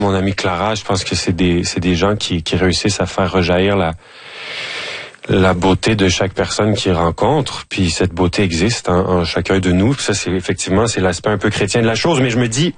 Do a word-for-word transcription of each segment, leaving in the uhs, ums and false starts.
Mon amie Clara, je pense que c'est des c'est des gens qui, qui réussissent à faire rejaillir la la beauté de chaque personne qu'ils rencontrent. Puis cette beauté existe en, en chacun de nous. Puis ça, c'est effectivement c'est l'aspect un peu chrétien de la chose. Mais je me dis,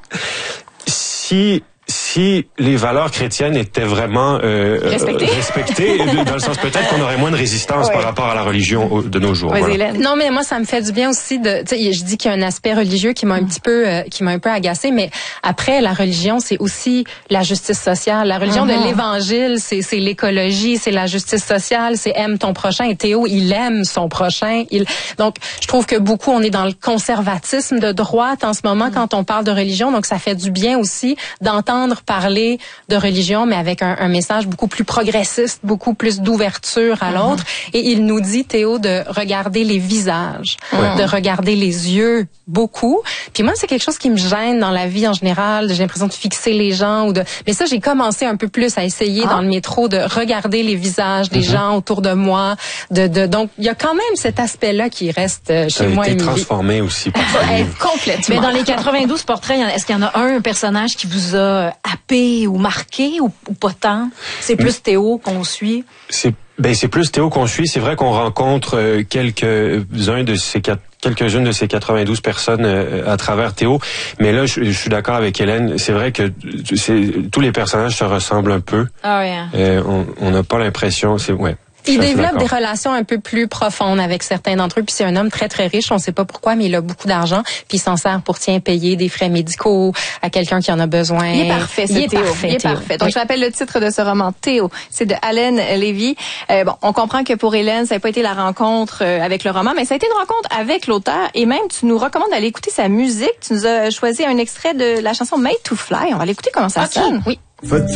si si les valeurs chrétiennes étaient vraiment euh, respectées, respectées dans le sens peut-être qu'on aurait moins de résistance ouais. par rapport à la religion de nos jours. Voilà. Non, mais moi ça me fait du bien aussi de, tu sais, je dis qu'il y a un aspect religieux qui m'a un petit peu, euh, qui m'a un peu agacée, mais après la religion c'est aussi la justice sociale. La religion mm-hmm. de l'Évangile, c'est c'est l'écologie, c'est la justice sociale, c'est aime ton prochain. Et Théo, il aime son prochain. Il donc je trouve que beaucoup on est dans le conservatisme de droite en ce moment mm-hmm. quand on parle de religion, donc ça fait du bien aussi d'entendre parler de religion, mais avec un, un message beaucoup plus progressiste, beaucoup plus d'ouverture à l'autre. Mm-hmm. Et il nous dit, Théo, de regarder les visages, ouais. de regarder les yeux beaucoup. Puis moi, c'est quelque chose qui me gêne dans la vie en général. J'ai l'impression de fixer les gens ou de. Mais ça, j'ai commencé un peu plus à essayer ah. dans le métro de regarder les visages des mm-hmm. gens autour de moi. De, de donc, il y a quand même cet aspect-là qui reste chez ça moi. Ça a été transformé aussi par ça. Complètement. Mais dans les quatre-vingt-douze portraits, est-ce qu'il y en a un personnage qui vous a happé ou marqué ou, ou pas tant? C'est plus Théo qu'on suit? C'est ben c'est plus Théo qu'on suit. C'est vrai qu'on rencontre euh, quelques-uns de ces quatre quelques-unes de ces quatre-vingt-douze personnes euh, à travers Théo. Mais là, je, je suis d'accord avec Hélène. C'est vrai que c'est, tous les personnages se ressemblent un peu. Ah oh yeah. euh, on n'a pas l'impression. C'est ouais. Il développe des relations un peu plus profondes avec certains d'entre eux. Puis c'est un homme très, très riche. On ne sait pas pourquoi, mais il a beaucoup d'argent. Puis il s'en sert pour, tiens, payer des frais médicaux à quelqu'un qui en a besoin. Il est parfait, ce il est Théo. Parfait, il est Théo. parfait. Donc, oui. je rappelle le titre de ce roman, Théo. C'est de Allen Lévy. Euh, bon, on comprend que pour Hélène, ça n'a pas été la rencontre euh, avec le roman, mais ça a été une rencontre avec l'auteur. Et même, tu nous recommandes d'aller écouter sa musique. Tu nous as choisi un extrait de la chanson Made to Fly. On va l'écouter comment ça okay. sonne. Oui.